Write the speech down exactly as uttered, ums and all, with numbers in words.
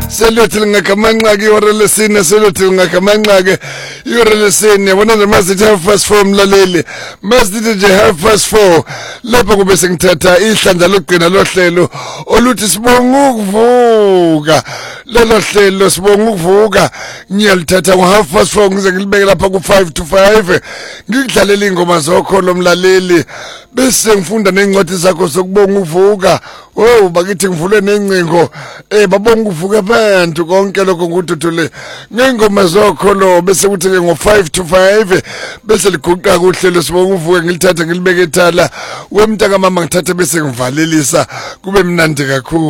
Selothi ngakamanqa ke ihora lesine selothi ngakamanqa ke ihora lesine yabona nje masithi half past four mlaleli masithi nje half past four lapha kube sengithatha ihlandla lokugcina lohlelo oluthi sibonga ukuvuka lelo hlelo sibonga ukuvuka ngiyalithatha ngo half past four ngize ngilibeke lapha ku five to five ngikudlalela ingoma zokho lomlaleli bese ngifunda nencwadi zakho sokubonga ukuvuka oh bakithi ngivule nencingo eh babonga ukuvuka abantu konke lokho nguduthule ngengoma zokho lo bese kuthi ke ngo five to five bese liguqa kuhlelo sibonga uvuke ngilithatha ngilibeke ethala wemntaka mama ngithathe bese ngivalelisa kube mnandi kakhulu.